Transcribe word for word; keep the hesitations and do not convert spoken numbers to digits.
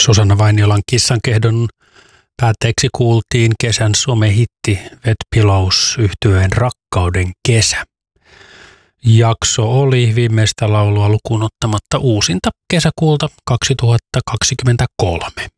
Susanna Vainiolan Kissankehdon päätteeksi kuultiin kesän somehitti Wet Pillows -yhtyeen Rakkauden kesä. Jakso oli viimeistä laulua lukuun ottamatta uusinta kesäkuulta kaksituhattakaksikymmentäkolme.